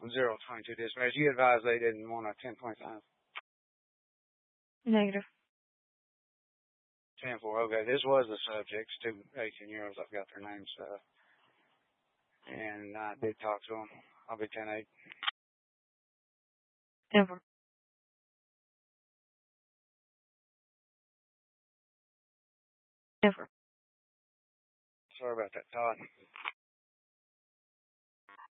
022 dispatch. You advised they didn't want a 10.5. Negative. 10-4. Okay, this was the subjects, 2 18-year-olds. I've got their names, and I did talk to them. I'll be 10-8. 10-4. 10-4. Sorry about that, Todd.